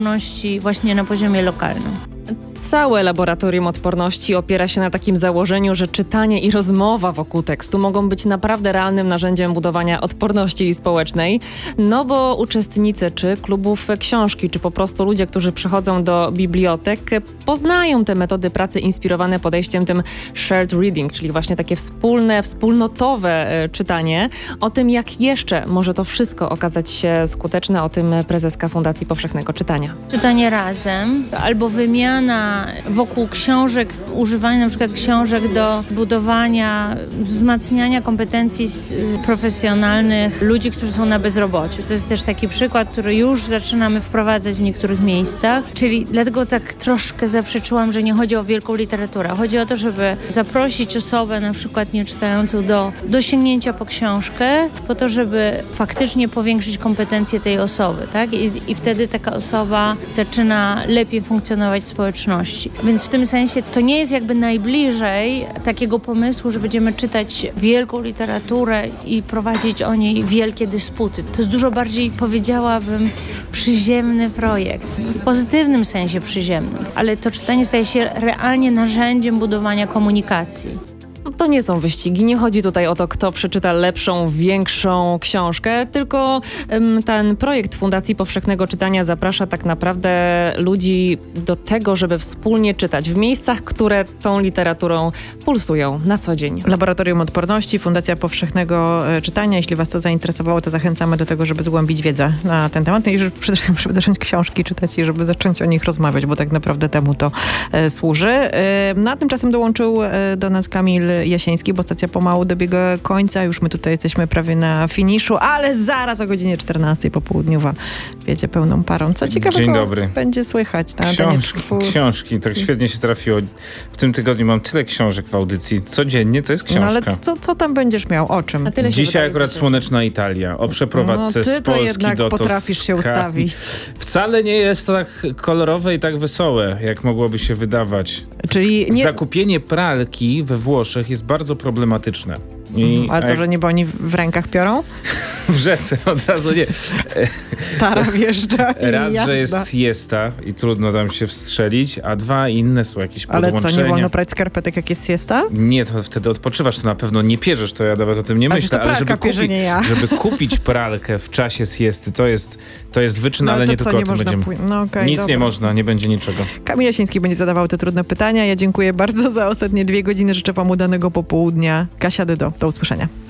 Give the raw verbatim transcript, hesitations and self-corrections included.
właśnie na poziomie lokalnym. Całe laboratorium odporności opiera się na takim założeniu, że czytanie i rozmowa wokół tekstu mogą być naprawdę realnym narzędziem budowania odporności społecznej, no bo uczestnicy czy klubów książki, czy po prostu ludzie, którzy przychodzą do bibliotek, poznają te metody pracy inspirowane podejściem tym shared reading, czyli właśnie takie wspólne, wspólnotowe czytanie. O tym, jak jeszcze może to wszystko okazać się skuteczne, o tym prezeska Fundacji Powszechnego Czytania. Czytanie razem albo wymiana wokół książek, używanie na przykład książek do budowania, wzmacniania kompetencji profesjonalnych ludzi, którzy są na bezrobociu. To jest też taki przykład, który już zaczynamy wprowadzać w niektórych miejscach, czyli dlatego tak troszkę zaprzeczyłam, że nie chodzi o wielką literaturę. Chodzi o to, żeby zaprosić osobę na przykład nieczytającą do, do sięgnięcia po książkę, po to, żeby faktycznie powiększyć kompetencje tej osoby, tak? I, i wtedy taka osoba zaczyna lepiej funkcjonować w społeczności. Więc w tym sensie to nie jest jakby najbliżej takiego pomysłu, że będziemy czytać wielką literaturę i prowadzić o niej wielkie dysputy. To jest dużo bardziej, powiedziałabym, przyziemny projekt. W pozytywnym sensie przyziemny. Ale to czytanie staje się realnie narzędziem budowania komunikacji. To nie są wyścigi. Nie chodzi tutaj o to, kto przeczyta lepszą, większą książkę, tylko um, ten projekt Fundacji Powszechnego Czytania zaprasza tak naprawdę ludzi do tego, żeby wspólnie czytać w miejscach, które tą literaturą pulsują na co dzień. Laboratorium Odporności, Fundacja Powszechnego Czytania. Jeśli was to zainteresowało, to zachęcamy do tego, żeby zgłębić wiedzę na ten temat i żeby przede wszystkim żeby zacząć książki czytać i żeby zacząć o nich rozmawiać, bo tak naprawdę temu to e, służy. E, no a tymczasem dołączył e, do nas Kamil Jasiński, bo stacja pomału dobiega końca. Już my tutaj jesteśmy prawie na finiszu, ale zaraz o godzinie czternastej popołudniowa wiedzie pełną parą. Co ciekawego Dzień dobry. będzie słychać na książki, książki, tak świetnie się trafiło. W tym tygodniu mam tyle książek w audycji. Codziennie to jest książka. No ale co, co tam będziesz miał? O czym? Dzisiaj akurat słoneczna Italia. O przeprowadzce no, ty z Polski to jednak do potrafisz się ustawić. Wcale nie jest to tak kolorowe i tak wesołe, jak mogłoby się wydawać. Czyli nie... Zakupienie pralki we Włoszech jest bardzo problematyczne. I, A co, że nie, bo oni w rękach piorą? W rzece od razu nie. Tara wjeżdża. Raz, jazda. że jest siesta i trudno tam się wstrzelić, a dwa inne są jakieś podłączenia. Ale co, nie wolno prać skarpetek, jak jest siesta? Nie, to wtedy odpoczywasz, to na pewno nie pierzesz, to ja nawet o tym nie myślę. Ale, ale żeby, pierze, kupi, nie ja. żeby kupić pralkę w czasie siesty, to jest, to jest wyczyn, no, ale to nie co, tylko nie o tym będziemy. Pój- no, okay, Nic dobra. nie można, nie będzie niczego. Kamil Jasiński będzie zadawał te trudne pytania. Ja dziękuję bardzo za ostatnie dwie godziny. Życzę wam udanego popołudnia. Kasia Dydo, do usłyszenia.